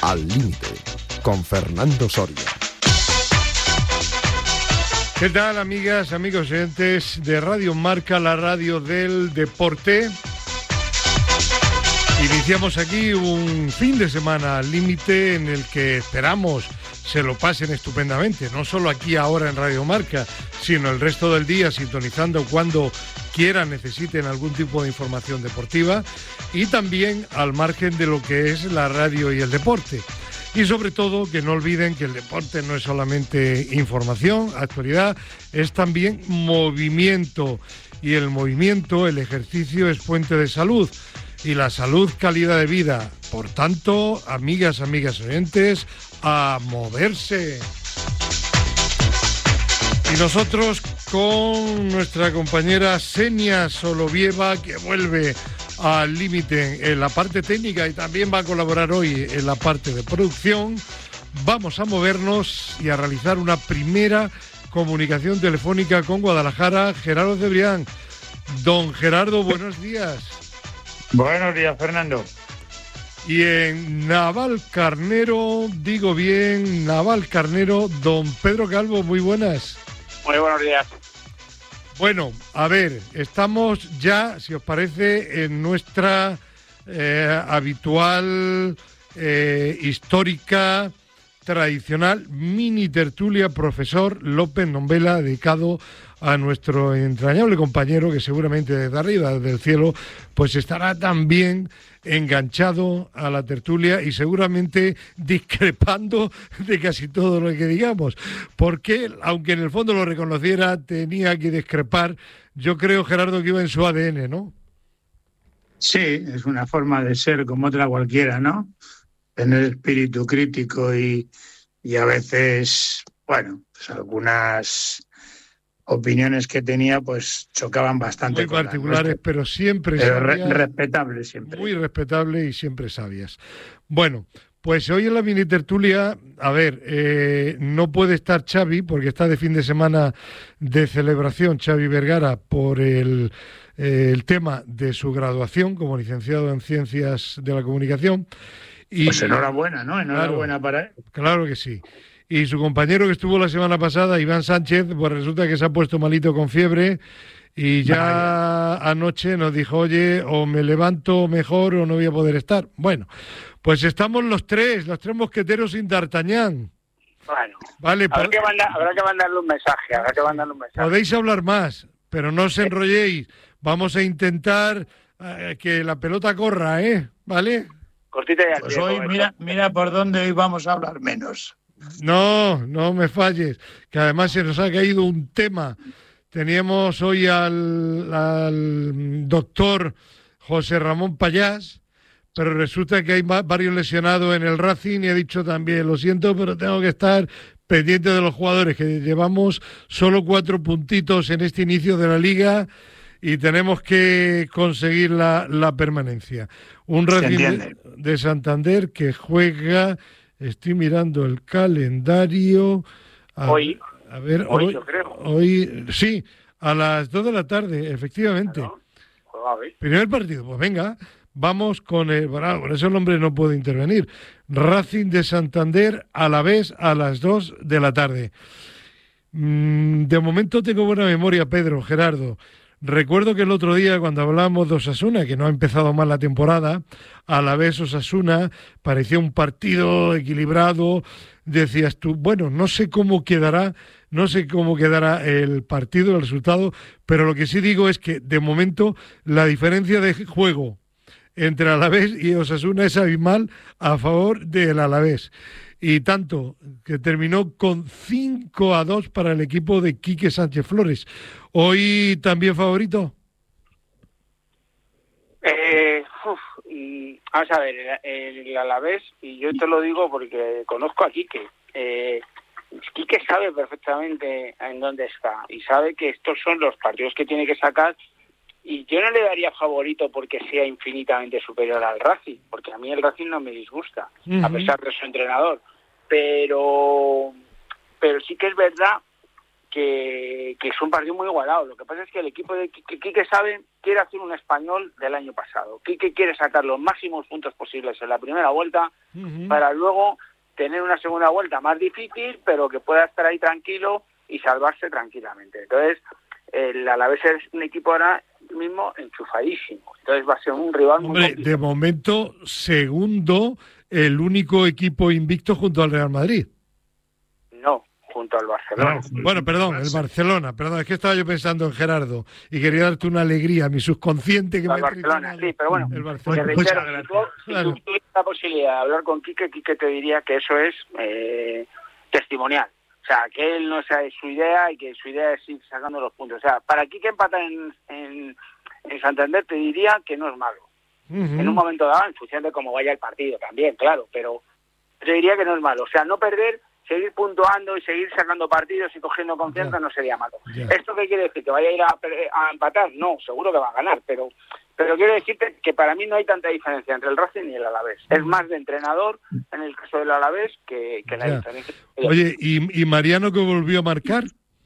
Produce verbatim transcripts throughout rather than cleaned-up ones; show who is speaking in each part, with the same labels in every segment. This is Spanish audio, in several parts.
Speaker 1: Al Límite, con Fernando Soria.
Speaker 2: ¿Qué tal, amigas, amigos oyentes de Radio Marca, la radio del deporte? Iniciamos aquí un fin de semana al límite en el que esperamos se lo pasen estupendamente, no solo aquí ahora en Radio Marca, sino el resto del día sintonizando cuando quieran, necesiten algún tipo de información deportiva y también al margen de lo que es la radio y el deporte. Y sobre todo que no olviden que el deporte no es solamente información, actualidad, es también movimiento. Y el movimiento, el ejercicio es fuente de salud. Y la salud, calidad de vida. Por tanto, amigas, amigas oyentes, a moverse. Y nosotros con nuestra compañera Senia Solovieva, que vuelve al límite en la parte técnica y también va a colaborar hoy en la parte de producción, vamos a movernos y a realizar una primera comunicación telefónica con Guadalajara. Gerardo Cebrián. Don Gerardo, buenos días.
Speaker 3: Buenos días, Fernando.
Speaker 2: Y en Navalcarnero, digo bien, Navalcarnero, don Pedro Calvo, muy buenas.
Speaker 4: Muy buenos días.
Speaker 2: Bueno, a ver, estamos ya, si os parece, en nuestra eh, habitual, eh, histórica, tradicional mini tertulia profesor López Nombela, dedicado a nuestro entrañable compañero que seguramente desde arriba, desde el cielo, pues estará también enganchado a la tertulia y seguramente discrepando de casi todo lo que digamos, porque aunque en el fondo lo reconociera, tenía que discrepar. Yo creo, Gerardo, que iba en su A D N, ¿no?
Speaker 3: Sí, es una forma de ser como otra cualquiera, ¿no? Tener espíritu crítico y, y a veces, bueno, pues algunas opiniones que tenía pues chocaban bastante.
Speaker 2: Muy particulares, pero siempre
Speaker 3: pero
Speaker 2: sabias,
Speaker 3: re- respetables siempre.
Speaker 2: Muy respetables y siempre sabias. Bueno, pues hoy en la mini tertulia, a ver, eh, no puede estar Xavi porque está de fin de semana de celebración, Xavi Vergara, por el, eh, el tema de su graduación como licenciado en Ciencias de la Comunicación. Y,
Speaker 3: pues enhorabuena, ¿no? Enhorabuena
Speaker 2: claro,
Speaker 3: para él.
Speaker 2: Claro que sí. Y su compañero que estuvo la semana pasada, Iván Sánchez, pues resulta que se ha puesto malito con fiebre y ya Vaya. Anoche nos dijo, oye, o me levanto mejor o no voy a poder estar. Bueno, pues estamos los tres, los tres mosqueteros sin D'Artagnan.
Speaker 4: Bueno,
Speaker 2: vale,
Speaker 4: habrá,
Speaker 2: pod-
Speaker 4: que mandar, habrá que mandarle un mensaje, habrá que mandarle un mensaje.
Speaker 2: Podéis hablar más, pero no os enrolléis. Vamos a intentar eh, que la pelota corra, ¿eh? ¿Vale?
Speaker 4: Cortita y al
Speaker 3: Pues
Speaker 4: pie,
Speaker 3: hoy
Speaker 4: Roberto.
Speaker 3: mira, mira por dónde hoy vamos a hablar menos.
Speaker 2: No, no me falles, que además se nos ha caído un tema. Teníamos hoy al, al doctor José Ramón Payás, pero resulta que hay ma- varios lesionados en el Racing y he dicho también, lo siento, pero tengo que estar pendiente de los jugadores, que llevamos solo cuatro puntitos en este inicio de la Liga y tenemos que conseguir la, la permanencia. Un Racing de, de Santander que juega... Estoy mirando el calendario. A,
Speaker 4: Hoy,
Speaker 2: a ver,
Speaker 4: hoy,
Speaker 2: hoy,
Speaker 4: yo creo.
Speaker 2: Hoy, sí, a las dos de la tarde, efectivamente.
Speaker 4: Claro. Juega hoy.
Speaker 2: Primer partido, pues venga, vamos con el... Bueno, por eso el hombre no puede intervenir. Racing de Santander, Alavés, a las dos de la tarde. Mm, de momento tengo buena memoria, Pedro, Gerardo. Recuerdo que el otro día cuando hablamos de Osasuna, que no ha empezado mal la temporada, a la vez Osasuna parecía un partido equilibrado, decías tú, bueno, no sé cómo quedará, no sé cómo quedará el partido, el resultado, pero lo que sí digo es que de momento la diferencia de juego entre Alavés y Osasuna es abismal a favor del Alavés. Y tanto que terminó con cinco a dos para el equipo de Quique Sánchez Flores. ¿Hoy también favorito?
Speaker 4: Eh, uf, y, vamos a ver, el, el Alavés, y yo te lo digo porque conozco a Quique. Eh, Quique sabe perfectamente en dónde está y sabe que estos son los partidos que tiene que sacar. Y yo no le daría favorito porque sea infinitamente superior al Racing, porque a mí el Racing no me disgusta, uh-huh. a pesar de su entrenador. Pero, pero sí que es verdad que, que es un partido muy igualado. Lo que pasa es que el equipo de Quique, Quique sabe, quiere hacer un Español del año pasado. Quique quiere sacar los máximos puntos posibles en la primera vuelta uh-huh. para luego tener una segunda vuelta más difícil, pero que pueda estar ahí tranquilo y salvarse tranquilamente. Entonces, el Alavés es un equipo ahora mismo enchufadísimo. Entonces va a ser un rival muy
Speaker 2: Hombre,
Speaker 4: complicado.
Speaker 2: De momento, segundo, el único equipo invicto junto al Real Madrid.
Speaker 4: No, junto al Barcelona.
Speaker 2: No, bueno, perdón, el Barcelona, perdón, es que estaba yo pensando en Gerardo y quería darte una alegría a mi subconsciente que
Speaker 4: el
Speaker 2: me
Speaker 4: Barcelona, sí, pero bueno,
Speaker 2: el Barcelona.
Speaker 4: te reitero, si tú, si claro. tú tuvieras la posibilidad de hablar con Quique, Quique te diría que eso es eh, testimonial. O sea, que él no sabe su idea y que su idea es ir sacando los puntos. O sea, para Quique empatar en, en, en Santander te diría que no es malo. Uh-huh. En un momento dado, en función de cómo vaya el partido también, claro, pero te diría que no es malo. O sea, no perder, seguir puntuando y seguir sacando partidos y cogiendo confianza yeah. no sería malo. Yeah. ¿Esto qué quiere decir? ¿Que vaya a ir a, a empatar? No, seguro que va a ganar, pero pero quiero decirte que para mí no hay tanta diferencia entre el Racing y el Alavés. Es más de entrenador en el caso del Alavés que, que la yeah. diferencia.
Speaker 2: Oye, ¿y, ¿y Mariano que volvió a marcar?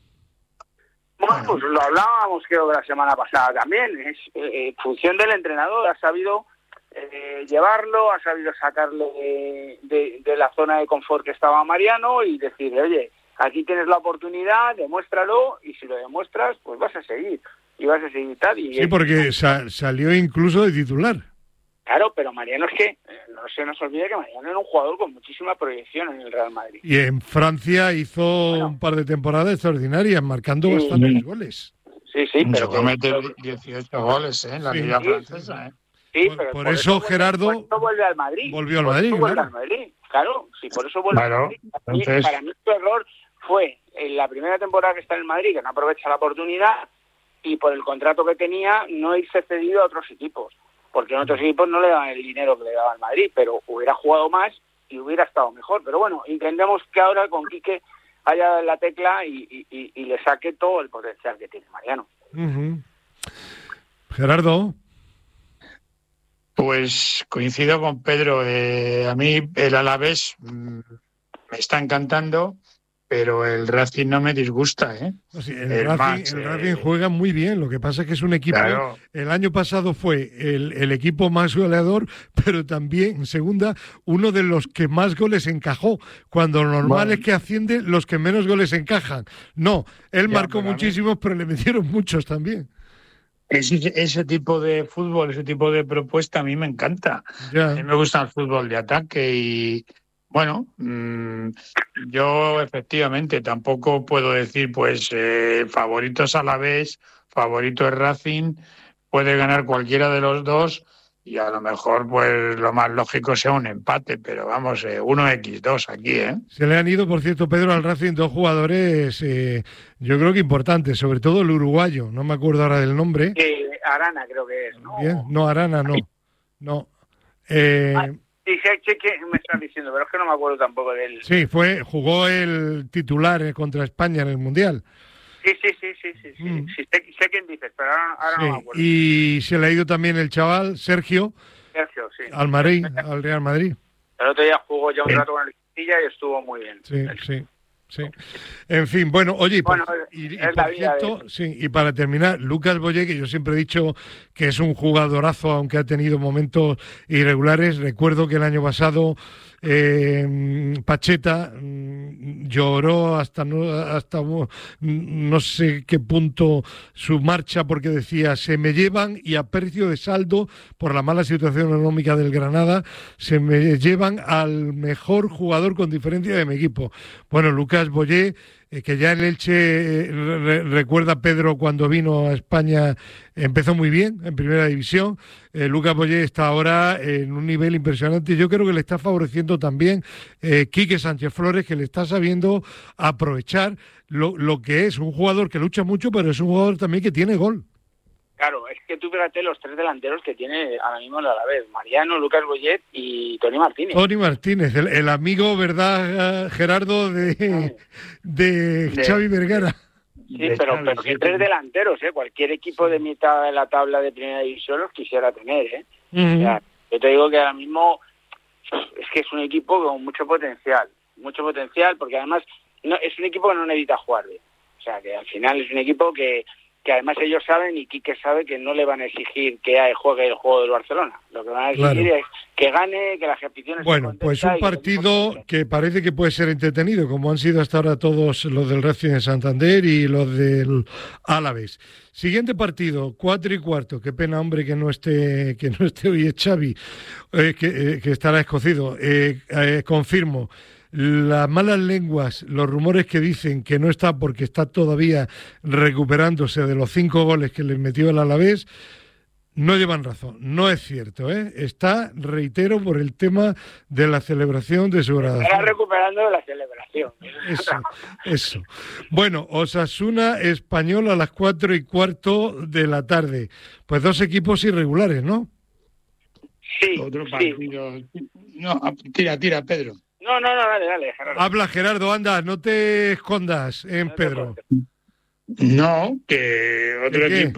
Speaker 4: Bueno, pues lo hablábamos creo que la semana pasada también. Es eh, función del entrenador, ha sabido eh, llevarlo, ha sabido sacarle de, de, de la zona de confort que estaba Mariano y decirle, oye, aquí tienes la oportunidad, demuéstralo y si lo demuestras, pues vas a seguir. Y vas a seguir tal. Y
Speaker 2: sí, porque sa- salió incluso de titular.
Speaker 4: Claro, pero Mariano es que, eh, no se nos olvide que Mariano era un jugador con muchísima proyección en el Real Madrid.
Speaker 2: Y en Francia hizo bueno, un par de temporadas extraordinarias, marcando sí, bastantes sí. goles.
Speaker 4: Sí, sí, pero...
Speaker 3: Se comete dieciocho goles ¿eh? en la sí, Liga sí, Francesa. ¿eh?
Speaker 4: Sí,
Speaker 2: por,
Speaker 4: pero
Speaker 2: por,
Speaker 4: por
Speaker 2: eso,
Speaker 4: eso
Speaker 2: Gerardo...
Speaker 4: Por eso vuelve al Madrid.
Speaker 2: Volvió al
Speaker 4: por
Speaker 2: Madrid,
Speaker 4: eso vuelve
Speaker 2: claro.
Speaker 4: al Madrid. Claro, sí, por eso vuelve
Speaker 3: claro,
Speaker 4: al Madrid.
Speaker 3: Entonces...
Speaker 4: Para mí su error fue en la primera temporada que está en el Madrid, que no aprovecha la oportunidad, y por el contrato que tenía no irse cedido a otros equipos, porque en otros equipos no le daban el dinero que le daba al Madrid, pero hubiera jugado más y hubiera estado mejor. Pero bueno, intentemos que ahora con Quique haya dado la tecla y, y, y le saque todo el potencial que tiene Mariano.
Speaker 2: Uh-huh. Gerardo.
Speaker 3: Pues coincido con Pedro, eh, a mí el Alavés mmm, me está encantando, pero el Racing no me disgusta, ¿eh?
Speaker 2: No, sí, el, el, Racing, match, el Racing eh... juega muy bien, lo que pasa es que es un equipo... Claro. El año pasado fue el, el equipo más goleador, pero también, en segunda, uno de los que más goles encajó, cuando lo normal bueno. es que ascienden los que menos goles encajan. No, él ya, marcó muchísimos, pero le metieron muchos también.
Speaker 3: Ese, ese tipo de fútbol, ese tipo de propuesta a mí me encanta. Ya. A mí me gusta el fútbol de ataque y... Bueno, mmm, yo efectivamente tampoco puedo decir, pues, eh, favoritos a la vez, favorito es Racing, puede ganar cualquiera de los dos y a lo mejor, pues, lo más lógico sea un empate, pero vamos, eh, uno equis dos aquí, ¿eh?
Speaker 2: Se le han ido, por cierto, Pedro, al Racing dos jugadores, eh, yo creo que importantes, sobre todo el uruguayo, no me acuerdo ahora del nombre.
Speaker 4: Eh, Arana creo que es, ¿no?
Speaker 2: Bien, no, Arana no, no. Eh...
Speaker 4: Ah. Sí, sé, sé que me estás diciendo, pero es que no me acuerdo tampoco de él.
Speaker 2: Sí, fue, jugó el titular contra España en el Mundial.
Speaker 4: Sí, sí, sí, sí, sí, sí. Mm. sí sé, sé quién dices, pero ahora, ahora sí. no me acuerdo.
Speaker 2: Y se le ha ido también el chaval, Sergio,
Speaker 4: Sergio sí.
Speaker 2: al Madrid, al Real Madrid.
Speaker 4: El otro día jugó ya un rato con el Castilla y estuvo muy bien.
Speaker 2: Sí, sí. Sí. En fin, bueno, oye,
Speaker 4: bueno,
Speaker 2: por, y, y, por cierto, sí, y para terminar, Lucas Boyé, que yo siempre he dicho que es un jugadorazo, aunque ha tenido momentos irregulares. Recuerdo que el año pasado eh, Pacheta mm, lloró hasta no, hasta no sé qué punto su marcha, porque decía, se me llevan y a precio de saldo, por la mala situación económica del Granada, se me llevan al mejor jugador con diferencia de mi equipo. Bueno, Lucas Boyé, eh, que ya en Elche, eh, re, recuerda Pedro cuando vino a España, empezó muy bien en primera división. eh, Lucas Boyé está ahora en un nivel impresionante. Yo creo que le está favoreciendo también eh, Quique Sánchez Flores, que le está sabiendo aprovechar lo, lo que es un jugador que lucha mucho, pero es un jugador también que tiene gol.
Speaker 4: Claro, es que tú fíjate los tres delanteros que tiene ahora mismo el Alavés: Mariano, Lucas Boyé y Toni Martínez.
Speaker 2: Toni Martínez, el, el amigo, ¿verdad, Gerardo, de, de, de Xavi Vergara?
Speaker 4: Sí, pero, pero que tres delanteros, ¿eh? Cualquier equipo de mitad de la tabla de primera división los quisiera tener, ¿eh? Uh-huh. O sea, yo te digo que ahora mismo es que es un equipo con mucho potencial, mucho potencial, porque además no, es un equipo que no necesita jugar bien. O sea, que al final es un equipo que, que además ellos saben, y Quique sabe, que no le van a exigir que juegue el juego del Barcelona. Lo que van a exigir claro. es que gane, que las aficiones...
Speaker 2: Bueno, pues un partido que parece que puede ser entretenido, como han sido hasta ahora todos los del Racing de Santander y los del Alavés. Siguiente partido, cuatro y cuarto. Qué pena, hombre, que no esté que no esté hoy Xavi, eh, que, eh, que estará escocido. Eh, eh, confirmo. Las malas lenguas, los rumores que dicen que no está porque está todavía recuperándose de los cinco goles que les metió el Alavés, no llevan razón. No es cierto, ¿eh? Está, reitero, por el tema de la celebración de su graduación.
Speaker 4: Está recuperando de la celebración.
Speaker 2: Eso, eso. Bueno, Osasuna Español a las cuatro y cuarto de la tarde. Pues dos equipos irregulares, ¿no?
Speaker 4: Sí,
Speaker 3: Otro partido. Sí. No, tira, tira, Pedro.
Speaker 4: No, no, no, dale, dale, Gerardo.
Speaker 2: Habla, Gerardo, anda, no te escondas en no Pedro.
Speaker 3: No, que otro equipo